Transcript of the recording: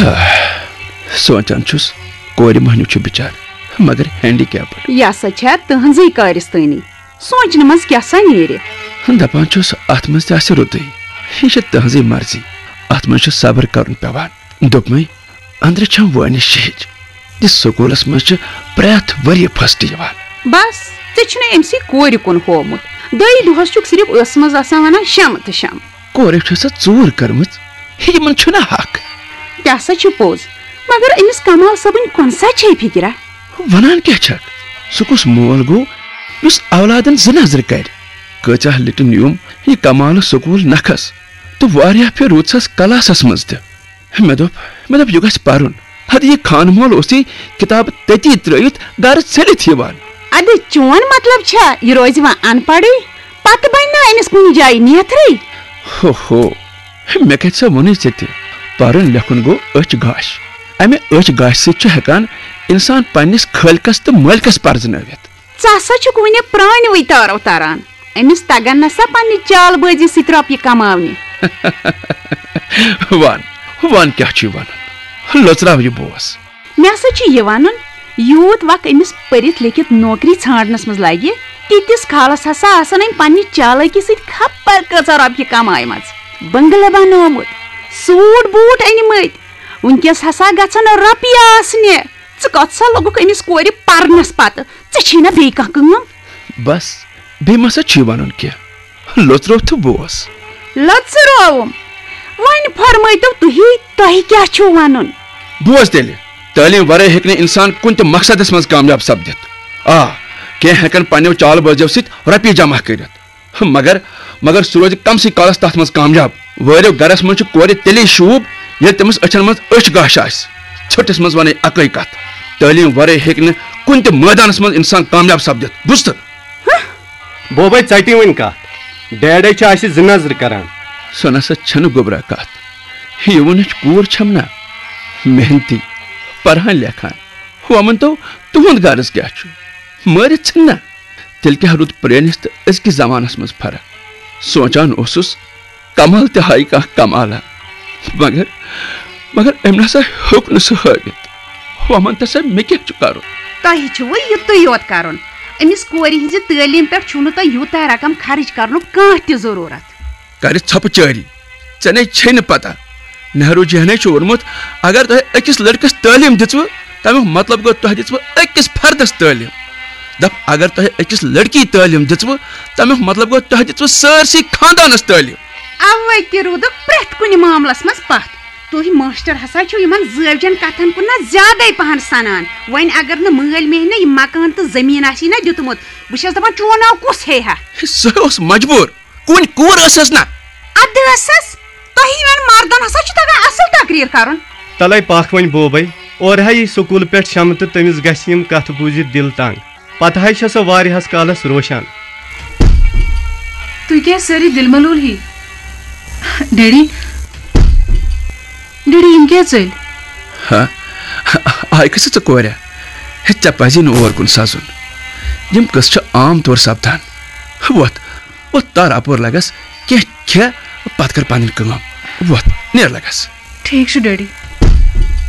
سوچان چھس کور مہنیو چھ بچار مگر ہینڈی کیپڈ یہ سا چھا تہنزی کارستانی سوچن مز کیا سا نیرِ دپان چھس ات مز تہ آسہ رُتُے یہ چھ تہنزی مرضی ات مز چھ صبر کرن پیوان دوپمے اندر چھم وٲنِتھ شہج یہ سکولس مز چھ پرٛٮ۪تھ ؤریہِ فسٹ یوان بس ژےٚ چھُنہٕ أمسٕے کورِ کُن ہومُت دۄیہِ دۄہس چھُکھ صرف ٲسہٕ منٛز آسان ونان شم تہٕ شم کورِ چھِ سۄ ژوٗر کٔرمٕژ یِمن چھُنہ حق تہِ ہسا چھُ پوٚز مگر أمِس کمال صٲبٕنۍ کۄنسا چھے فکرا ونان کیٛاہ چھکھ سُہ کُس مول گوٚو یُس اولادن زٕ نظرٕ کرِ کۭژاہ لٹہِ نیوٗم یہِ کمالہٕ سکوٗل نکھس تہٕ واریاہ پھِرِ روٗدسس کلاسس منٛز تہِ مےٚ دوٚپ یہِ گژھِ پرُن ادٕ یہِ خانہٕ مول اوسُے کِتاب تٔتی ترٲوِتھ گرٕ ژھٔلِتھ یِوان ادٕ چون مطلب چھا یہِ روزِ وۄنۍ ان پڑٕے پتہٕ بنہِ نا أمِس کُنہِ جایہِ نیتھرٕے ہو مےٚ کتہِ سا ووٚنُے ژےٚ تہِ پرُن لیکھُن گوٚو أچھ گاش امہِ أچھ گاشہِ سۭتۍ چھُ ہٮ۪کان انسان پننِس خٲلقس تہٕ مٲلکس پرزنٲوِتھ ژٕ ہسا چھُکھ وُنہِ پرٛانوٕے تارو تران أمِس تگن نسا پننہِ چال بٲزی سۭتۍ رۄپیہِ کماونہِ ون کیٛاہ چھُے ونان لۄژراو یہِ بوس مےٚ ہسا چھُ یہِ ونُن یوٗت وق أمِس پٔرِتھ لیکھِتھ نوکری ژھانڈنس منٛز لگہِ تیٖتِس کالس ہسا آسن أمۍ پننہِ چالٲکی سۭتۍ خبر کۭژاہ رۄپیہِ کمایمژ بنگلہٕ بنومُت سوٗٹ بوٗٹ أنمٕتۍ ونکیس ہسا گژھن رۄپیہِ آسنہِ ژٕ کتھ سا لوگُکھ أمِس کورِ پرنس پتہٕ ژےٚ چھے نا بیٚیہِ کانٛہہ کٲم بس بیٚیہِ ما سا چھُے ونُن کینٛہہ لۄژرو تہٕ بوس لۄژرووُم وۄنۍ فرمٲیتو تُہی تۄہہِ کیٛاہ چھُو ونُن بوز تیٚلہِ تعلیٖم ورٲے ہیٚکہِ نہٕ انسان کُنہِ تہِ مقصدس منٛز کامیاب سپدِتھ کینٛہہ ہٮ۪کن پننیو چال بٲزیو سۭتۍ رۄپیہِ جمع کٔرِتھ مگر سُہ روزِ کمسٕے کالس تتھ منٛز کامیاب وٲرِو گرس منٛز چھُ کورِ تیٚلے شوٗب ییٚلہِ تٔمِس أچھن منٛز أچھ گاش آسہِ ژھٔٹِس منٛز ونَے اکٲے کتھ تعلیٖم ورٲے ہیٚکہِ نہٕ کُنہِ تہِ مٲدانس منٛز انسان کامیاب سپدِتھ بوٗزتھٕ بوبے ژٹی وۄنۍ کتھ ڈیڈے چھِ اسہِ زٕ نظرٕ کران سۄ نسا چھنہٕ گوٚبرا کتھ یِوُنٕچ کوٗر چھم نا محنتی پران لیکھان وۄنۍ تُہُنٛد غرض کیٛاہ چھُ مٲرِتھ ژھٕن نا تیٚلہِ کیٛاہ روٗد پرٲنِس تہٕ أزکِس زمانس منٛز فرق سونچان اوسُس کمال تہِ ہایہِ کانٛہہ کمالا مگر أمۍ نسا ہیوٚک نہٕ سُہ ہٲوِتھ وۄنۍ تسا مےٚ کیٛاہ چھُ کرُن تۄہہِ چھُوٕ یُتُے یوت کرُن أمِس کورِ ہِنٛزِ تعلیٖم پٮ۪ٹھ چھُنہٕ تۄہہِ یوٗتاہ رقم خرٕچ کرنُک کانٛہہ تہِ ضروٗرت کرِ ژھۄپہٕ چٲری ژےٚ نے چھے نہٕ پتہ نہروٗ جی نے چھُ ووٚنمُت اگر تۄہہِ أکِس لڑکس تعلیٖم دِژوٕ تمیُک مطلب گوٚو تۄہہِ دِژوٕ أکِس فردس تعلیٖم دپ اگر تۄہہِ أکِس لڑکی تعلیٖم دِژوٕ تمیُک مطلب گوٚو تۄہہِ دِژوٕ سٲرسٕے خاندانس تعلیٖم اوے تہِ روٗدُکھ پرٛٮ۪تھ کُنہِ معاملس منٛز پتھ تُہۍ ماشٹر ہسا چھِو یِمن زٲوجن کتھن کُن نہ زیادے پہن سنان وۄنۍ اگر نہٕ مٲلۍ مےٚ نہ یہِ مکان تہٕ زٔمیٖن آسی نہ دیُتمُت بہٕ چھس دپان چون ناو کُس ہے ہا سُہ اوس مجبوٗر کُنہِ کوٗر ٲسٕس نہ ادٕ ٲسٕس تۄہہِ ہِوٮ۪ن مردن ہسا چھُ تگان اصل تقریر کرُن تلے پکھ وۄنۍ بوبے اورٕ یی سکوٗل پٮ۪ٹھ شمہٕ تہٕ تٔمِس گژھِ یِم کتھٕ بوٗزِتھ دل تنگ پتہٕ چھےٚ سۄ واریاہس کالس روشان تُہۍ کیٛازِ سٲری دل ملوٗل ہی ڈیڈی یِم کیٛازِ ژٔلۍ آے کھسہٕ ژٕ کوریا ژےٚ پزی نہٕ اور کُن سزُن یِم قٕصہٕ چھِ عام طور سپدان وۄتھ تار اپور لگس کینٛہہ کھے پتہٕ کر پنٕنۍ کٲم وۄتھ نیر لگس ٹھیٖک چھُ ڈیڈی